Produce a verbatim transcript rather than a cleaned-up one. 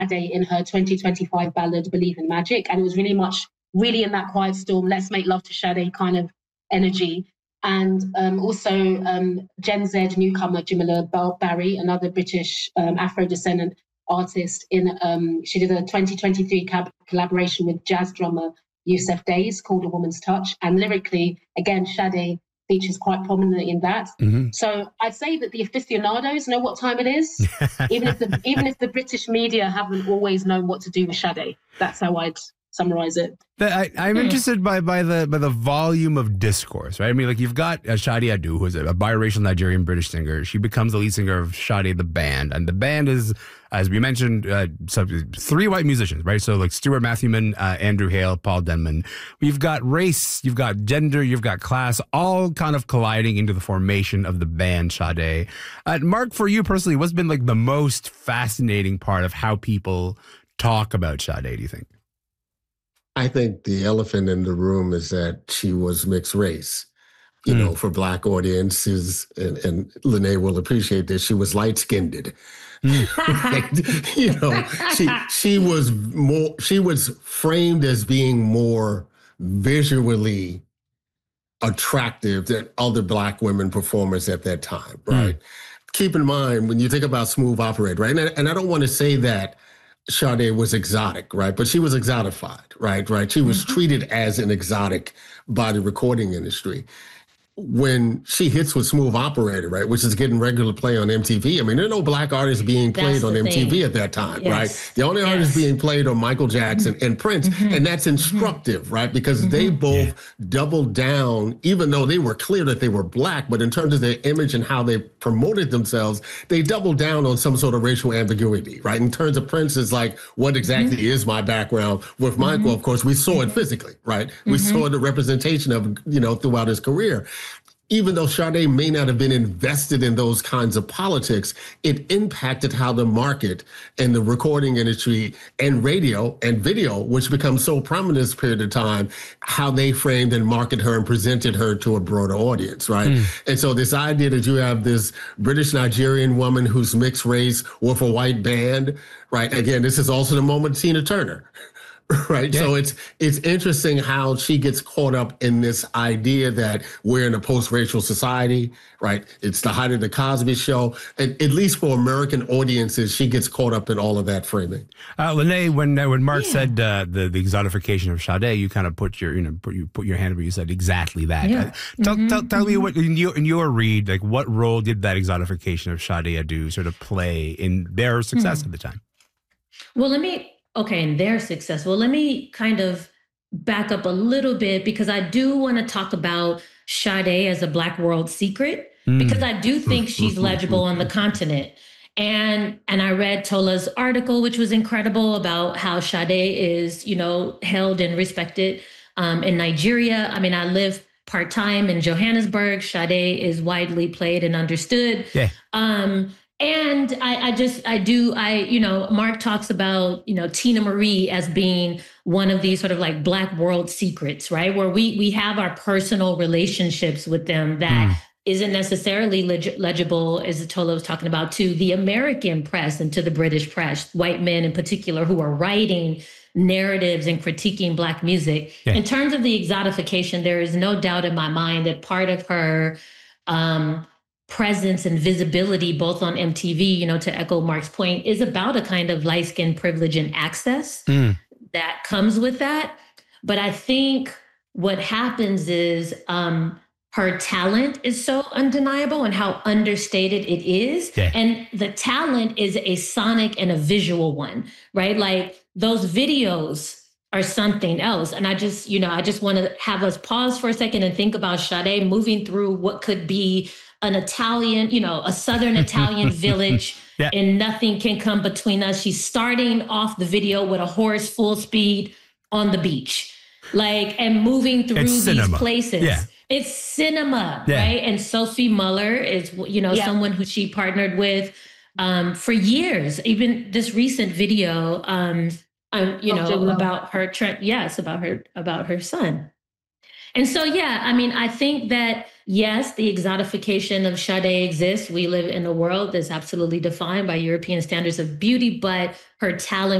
Sade in her twenty twenty-five ballad, Believe in Magic. And it was really much, really in that quiet storm, let's make love to Sade kind of energy. And um, also um, Gen Z newcomer Jamila Barry, another British um, Afro-descendant artist. In um, she did a twenty twenty-three cab- collaboration with jazz drummer Yusef Days called A Woman's Touch. And lyrically, again, Sade features quite prominently in that. Mm-hmm. So I'd say that the aficionados know what time it is, even if the even if the British media haven't always known what to do with Sade. That's how I'd summarize it. But I, I'm interested by by the by the volume of discourse, right? I mean, like you've got uh, Shadi Adu, who's a, a biracial Nigerian British singer. She becomes the lead singer of Sade the band, and the band is, as we mentioned, uh, three white musicians, right? So like Stuart Matthewman, uh, Andrew Hale, Paul Denman. You've got race, you've got gender, you've got class, all kind of colliding into the formation of the band Sade. Uh, Mark, for you personally, what's been like the most fascinating part of how people talk about Sade, do you think? I think the elephant in the room is that she was mixed race. You mm. know, for Black audiences, and, and Lene will appreciate this, she was light-skinned. Mm. You know, she she was more she was framed as being more visually attractive than other Black women performers at that time, right? Mm. Keep in mind, when you think about Smooth Operator, right? And I, and I don't want to say that Sade was exotic, right? But she was exotified, right? Right. She was mm-hmm. treated as an exotic by the recording industry. When she hits with Smooth Operator, right, which is getting regular play on M T V, I mean, there are no Black artists being played that's on M T V thing. At that time, yes. right? The only yes. artists being played are Michael Jackson mm-hmm. and Prince, mm-hmm. and that's instructive, mm-hmm. right? Because mm-hmm. they both yeah. doubled down, even though they were clear that they were Black, but in terms of their image and how they promoted themselves, they doubled down on some sort of racial ambiguity, right? In terms of Prince, is like, what exactly mm-hmm. is my background? With Michael, mm-hmm. of course, we saw it physically, right? Mm-hmm. We saw the representation of, you know, throughout his career. Even though Sade may not have been invested in those kinds of politics, it impacted how the market and the recording industry and radio and video, which becomes so prominent this period of time, how they framed and marketed her and presented her to a broader audience, right? Mm. And so this idea that you have this British Nigerian woman who's mixed race with a white band, right? Again, this is also the moment of Tina Turner. Right. Yeah. So it's it's interesting how she gets caught up in this idea that we're in a post-racial society. Right. It's the height of the Cosby Show. And at least for American audiences, she gets caught up in all of that framing. Uh, Lene, when uh, when Mark yeah. said uh, the the exotification of Sade, you kind of put your you know put you put your hand up. You said exactly that. Yeah. Uh, tell, mm-hmm. tell tell me what in your in your read, like what role did that exotification of Sade Adu sort of play in their success mm-hmm. at the time? Well, let me. Okay, and they're successful. Let me kind of back up a little bit, because I do want to talk about Sade as a Black world secret, mm. because I do think she's legible on the continent. And and I read Tola's article, which was incredible, about how Sade is, you know, held and respected um, in Nigeria. I mean, I live part-time in Johannesburg. Sade is widely played and understood. Yeah. Um, And I, I just, I do, I, you know, Mark talks about, you know, Tina Marie as being one of these sort of like Black world secrets, right? Where we we have our personal relationships with them that mm. isn't necessarily leg- legible, as Tola was talking about, to the American press and to the British press, white men in particular, who are writing narratives and critiquing Black music. Yeah. In terms of the exotification, there is no doubt in my mind that part of her um, presence and visibility, both on M T V, you know, to echo Mark's point, is about a kind of light-skin privilege and access mm. that comes with that. But I think what happens is um, her talent is so undeniable, and how understated it is. Yeah. And the talent is a sonic and a visual one, right? Like those videos are something else. And I just, you know, I just want to have us pause for a second and think about Sade moving through what could be an Italian, you know, a Southern Italian village, yeah. and nothing can come between us. She's starting off the video with a horse full speed on the beach, like, and moving through it's these cinema. places. Yeah. It's cinema, yeah. right? And Sophie Muller is, you know, yeah. someone who she partnered with um, for years. Even this recent video, um, um, you know, oh, about her, tra- yes, about her, about her son. And so, yeah, I mean, I think that yes, the exotification of Sade exists. We live in a world that's absolutely defined by European standards of beauty, but her talent